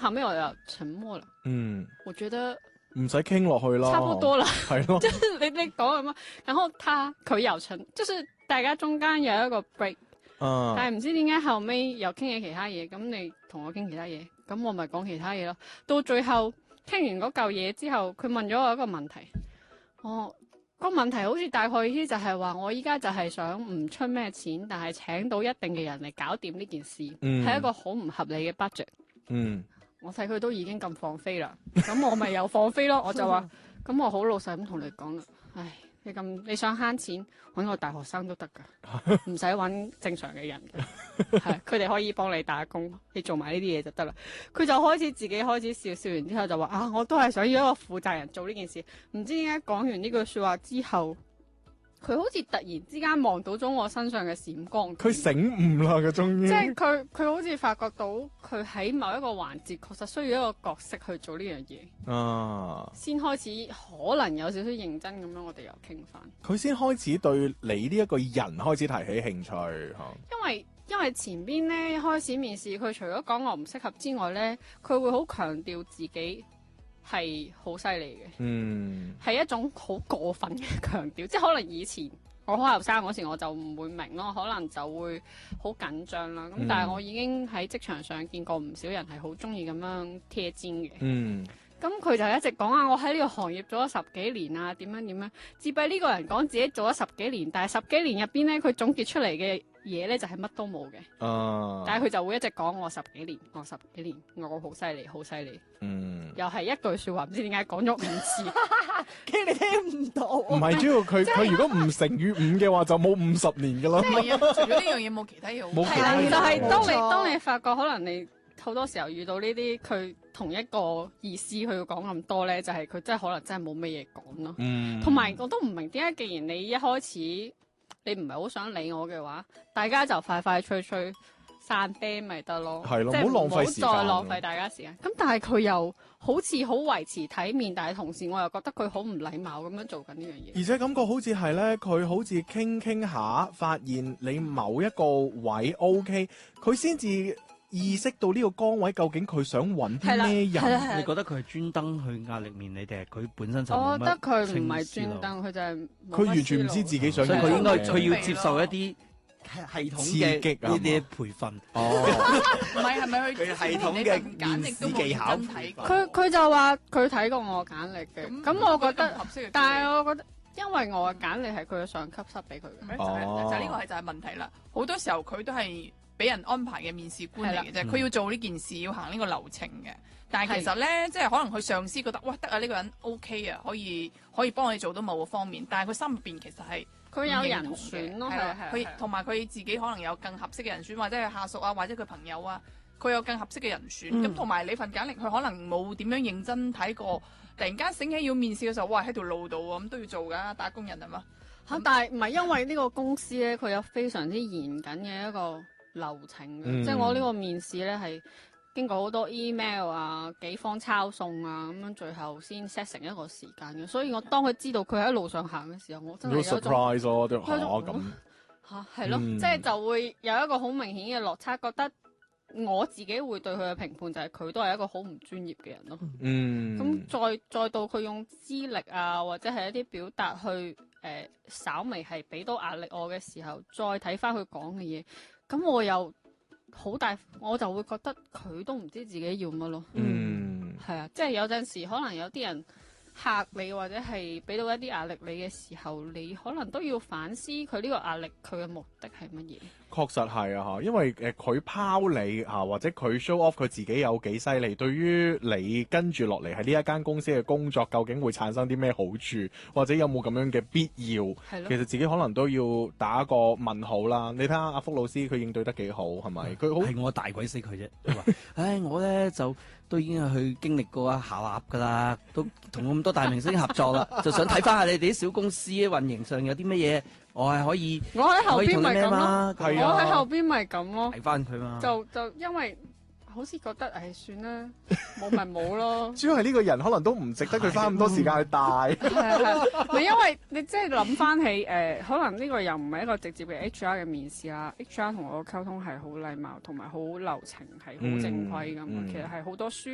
後尾我又沉默啦。我覺得唔使傾落去啦， 差不多啦。 係咯， 即係你講咁啊，然後佢又就是大家中間有一個 break。但係唔知點解後尾又傾起其他嘢，咁你同我傾其他嘢，咁我咪講其他嘢咯。到最後傾完嗰嚿嘢之後，佢問咗我一個問題，個問題好似大概意思就係話，我依家就係想唔出咩錢，但係請到一定嘅人嚟搞掂呢件事，係一個好唔合理嘅 budget。我睇佢都已經咁放飛啦，咁我咪又放飛咯。我就話，咁我好老實咁同你講啦，唉。你想慳錢，揾個大學生都得㗎，唔使揾正常嘅人嘅，係佢哋可以幫你打工，你做埋呢啲嘢就得啦。佢就自己開始笑，笑完之後就話我都係想要一個負責人做呢件事。唔知點解講完呢句說話之後，佢好似突然之間望到咗我身上嘅閃光。 佢醒悟啦，佢終於。 即係佢好似發覺到佢喺某一個環節確實需要一個角色去做呢樣嘢。先開始可能有少少認真咁樣，我哋又傾翻。 佢先開始對你呢一個人開始提起興趣嚇。 因為前邊咧一開始面試，佢除咗講我唔適合之外咧，佢會好強調自己係好犀利嘅，係一種好過分嘅強調，即係可能以前我好後生嗰時我就唔會明咯，可能就會好緊張啦。咁但係我已經喺職場上見過唔少人係好中意咁樣貼尖嘅。咁佢就一直講我喺呢個行業做咗10幾年啊，點樣。自閉呢個人講自己做咗10幾年，但係10幾年入邊咧，佢總結出嚟嘅嘢咧就係乜都冇嘅。但係佢就會一直講我10幾年，我好犀利，好犀利。又係一句說話，唔知點解講咗5次， 驚你聽唔到。 唔係，主要佢如果唔乘以5嘅話，就冇50年噶啦。 除咗呢樣嘢冇其他嘢好。 係啦， 就係當你發覺可能你好多時候遇到呢啲佢同一個意思，佢要講咁多咧，就係佢真係可能真係冇乜嘢講咯。同埋我都唔明點解，既然你一開始你唔係好想理我嘅話，大家就快快脆脆散啤咪得咯。 係咯， 即係唔好浪費時間， 唔好再浪費大家時間。咁但係佢又好似好維持體面，但係同時我又覺得佢好唔禮貌咁樣做緊呢樣嘢。 而且感覺好似係咧，佢好似傾下，發現你某一個位 OK，佢先至意識到呢個崗位究竟佢想揾啲咩人。 你覺得佢係專登去壓力面你，定係佢本身就冇乜？ 我覺得佢唔係專登，佢就係佢完全唔知自己想。 所以佢應該佢要接受一啲系統嘅呢啲培訓。 唔係咪佢系統嘅面試技巧？ 佢就話佢睇過我簡歷嘅，咁我覺得，但係我覺得。因為我嘅簡歷係佢嘅上級塞俾佢嘅， 就呢個就係問題啦。好多時候佢都係俾人安排嘅面試官嚟嘅啫，佢要做呢件事，要行呢個流程嘅。但係其實咧，即係可能佢上司覺得，哇得啊，呢個人 OK 啊，可以幫我哋做到某個方面。但係佢心入邊其實係佢有人選咯， 佢同埋佢自己可能有更合適嘅人選，或者係下屬啊，或者佢朋友啊，佢有更合適嘅人選。咁同埋你份簡歷，佢可能冇點樣認真睇過。突然間醒起要面試嘅時候，哇喺條路度喎，咁都要做㗎，打工人係嘛？ 但係唔係因為呢個公司咧，佢有非常之嚴謹嘅一個流程嘅，即係我呢個面試咧係經過好多 email 啊、幾方抄送啊，咁樣最後先 set 成一個時間嘅。所以我當佢知道佢喺路上行嘅時候，我真係有一種 surprise 咯，咁係咯，即係就會有一個好明顯嘅落差，覺得。我自己會對佢嘅評判就係佢都係一個好唔專業嘅人咯。咁再到佢用資歷啊，或者係一啲表達去稍微係俾到壓力我嘅時候，再睇翻佢講嘅嘢，咁我又好大，我就會覺得佢都唔知自己要乜咯。係啊，即係有陣時可能有啲人嚇你或者係俾到一啲壓力你嘅時候，你可能都要反思佢呢個壓力佢嘅目的係乜嘢。 確實係啊嚇，因為佢拋你嚇，或者佢 show off 佢自己有幾犀利，對於你跟住落嚟喺呢一間公司嘅工作，究竟會產生啲咩好處，或者有冇咁樣嘅必要？其實自己可能都要打個問號啦。你睇下阿福老師，佢應對得幾好，係咪？佢好係我大鬼死佢啫。佢話：唉，我咧就都已經係去經歷過啊下鴨噶啦，都同咁多大明星合作啦，就想睇翻下你哋啲小公司運營上有啲乜嘢。我係可以， 我喺後邊咪咁咯， 係啊， 我喺後邊咪咁咯， 睇翻佢嘛。 就因為好似覺得唉算啦，冇咪冇咯。 主要係呢個人可能都唔值得佢花咁多時間去帶。 係，咪因為你即係諗翻起可能呢個又唔係一個直接嘅 HR 嘅面試啦。HR 同我溝通係好禮貌，同埋好流程，係好正規㗎嘛。其實係好多書。